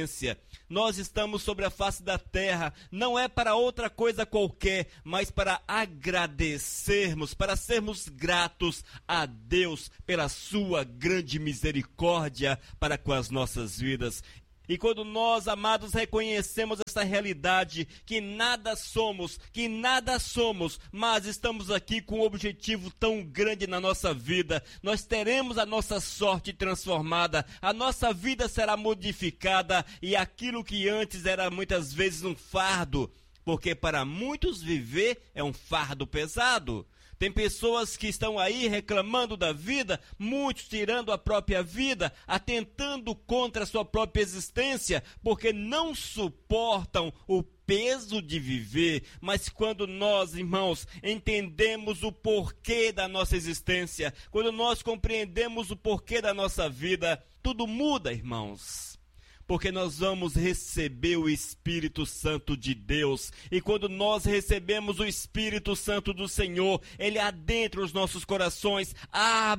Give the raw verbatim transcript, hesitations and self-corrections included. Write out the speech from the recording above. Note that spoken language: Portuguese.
existência. Nós estamos sobre a face da terra, não é para outra coisa qualquer, mas para agradecermos, para sermos gratos a Deus pela sua grande misericórdia para com as nossas vidas. E quando nós, amados, reconhecemos essa realidade, que nada somos, que nada somos, mas estamos aqui com um objetivo tão grande na nossa vida, nós teremos a nossa sorte transformada, a nossa vida será modificada e aquilo que antes era muitas vezes um fardo, porque para muitos viver é um fardo pesado. Tem pessoas que estão aí reclamando da vida, muitos tirando a própria vida, atentando contra a sua própria existência, porque não suportam o peso de viver. Mas quando nós, irmãos, entendemos o porquê da nossa existência, quando nós compreendemos o porquê da nossa vida, tudo muda, irmãos. Porque nós vamos receber o Espírito Santo de Deus. E quando nós recebemos o Espírito Santo do Senhor, Ele adentra os nossos corações, abre